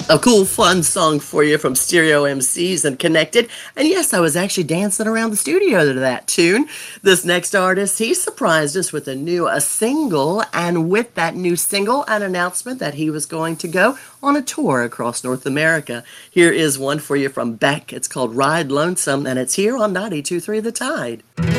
A cool, fun song for you from Stereo MCs and Connected. And yes, I was actually dancing around the studio to that tune. This next artist, he surprised us with a single, and with that new single, an announcement that he was going to go on a tour across North America. Here is one for you from Beck. It's called Ride Lonesome, and it's here on 92.3 The Tide.